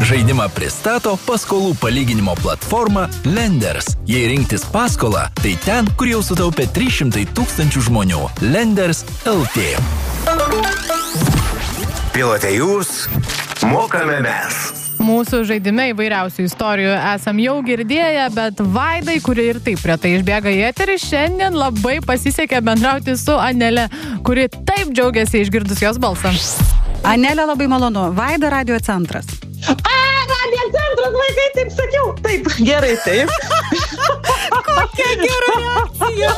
Žaidimą pristato paskolų palyginimo platforma Lenders. Jei rinktis paskolą, tai ten, kur jau sutaupė 300 000 žmonių. Lenders LT. Pilote jūs, mokame mes. Mūsų žaidime įvairiausių istorijų esam jau girdėję, bet Vaidai, kuri ir taip retai išbėga į eterį, šiandien labai pasisekė bendrauti su Anele, kuri taip džiaugiasi išgirdus jos balsą. Anele, labai malonu. Vaida, Radio centras. Radio centras, vaikai, taip sakiau. Taip, gerai, taip. Kokia gera reakcija.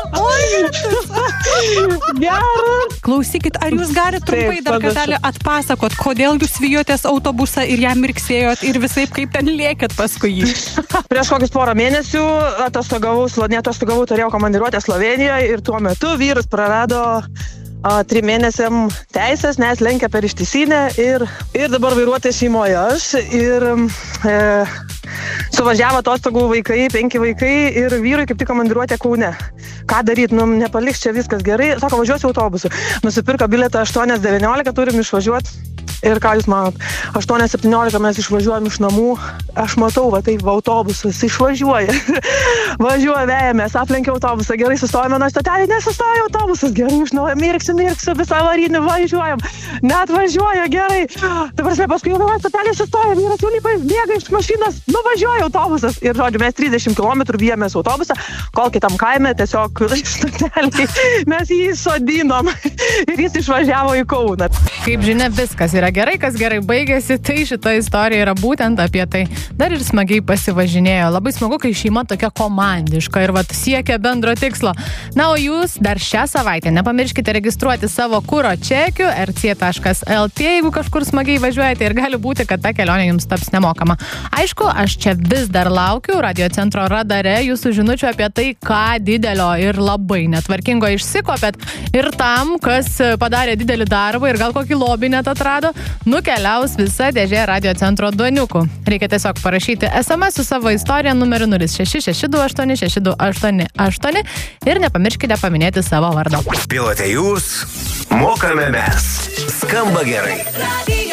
Geras. Klausykit, ar jūs galite trumpai Taip, dar kartelį atpasakot, kodėl jūs vijotės autobusą ir jam mirksėjot ir visaip kaip ten lėkėt paskui jį? Prieš kokius porą mėnesių neatostogavau, turėjau komandiruotę Slovenijoje ir tuo metu vyras prarado 3 mėnesiam teisės, nes lenkia per ištisinę ir dabar vairuotojas šeimoje aš ir suvažiavo atostogų vaikai, 5 vaikai ir vyrui kaip tik komandiruotė Kaune. Ką daryti, nepaliks čia viskas gerai, sako, važiuosiu autobusu. Nusipirko bilietą 8:19, turim išvažiuoti. Ir ką jūs manot, 8:17 mes išvažiuojam iš namų, aš matau, va taip, autobusas išvažiuoja. Važiuoja, vejamės, aplenkia autobusą, gerai, sustojame nuo stotelį, nesustoja autobusas, gerai, iš naujo, mirksiu, visą avarinį, važiuojam, net važiuoja, gerai. Dabar paskui jau stotelį sustoja, vyras jau lipa, bėga iš mašinos, nuvažiuoja autobusas. Ir žodžiu, mes 30 km bijomės autobusą, kol kitam kaime tiesiog stotelį mes jį sodinom ir jis išvažiavo į Kauną. Kaip žinia, viskas yra gerai, kas gerai baigėsi, tai šita istorija yra būtent apie tai. Dar ir smagiai pasivažinėjo. Labai smagu, kai šeima tokia komandiška ir siekia bendro tikslo. Na, o jūs dar šią savaitę nepamirškite registruoti savo kuro čekių rc.lt, jeigu kažkur smagiai važiuojate ir gali būti, kad ta kelionė jums taps nemokama. Aišku, aš čia vis dar laukiu Radio centro radare jūsų žinučių apie tai, ką didelio ir labai netvarkingo išsikopėt ir tam, kas padarė didelį darbą ir gal kokį lobį net atrado, nukeliaus visa dėžė Radio centro duoniukų. Reikia tiesiog parašyti SMS su savo istorija numeriu 0662862888 ir nepamirškite paminėti savo vardą. Pilote jūs, mokame mes. Skamba gerai.